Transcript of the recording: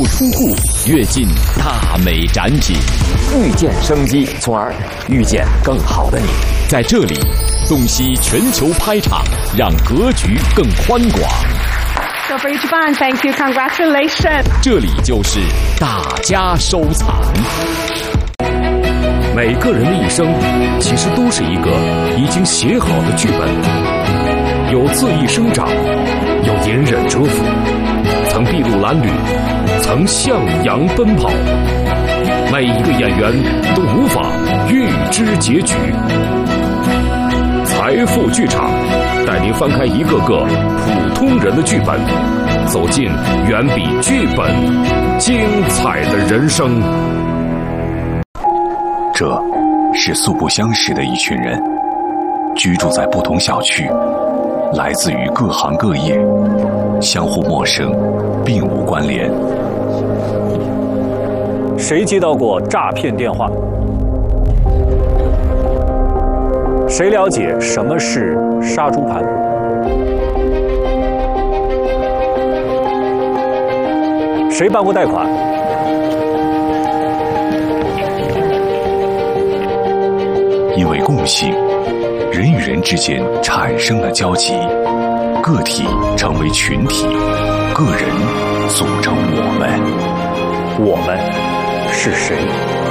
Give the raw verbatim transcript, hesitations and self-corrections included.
不出户，跃进大美展品， 遇见生机，从而遇见更好的你。 在这里，洞悉全球拍场，让格局更宽广。 So for Japan, thank you, congratulations. 这里就是大家收藏。 每个人的一生，其实都是一个已经写好的剧本，有恣意生长，有隐忍蛰伏，曾筚路蓝缕，曾向阳奔跑。每一个演员都无法预知结局。财富剧场带您翻开一个个普通人的剧本，走进远比剧本精彩的人生。 这是素不相识的一群人，居住在不同小区，来自于各行各业，相互陌生，并无关联。 谁接到过诈骗电话？谁了解什么是杀猪盘？谁办过贷款？ 因为共性，人与人之间产生了交集，个体成为群体，个人组成我们。 我们是谁？